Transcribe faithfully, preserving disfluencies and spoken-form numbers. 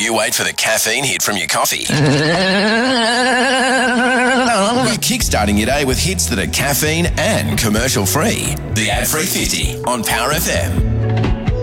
you wait for the caffeine hit from your coffee. We're kickstarting your day with hits that are caffeine and commercial free. The Ad Free fifty on Power F M.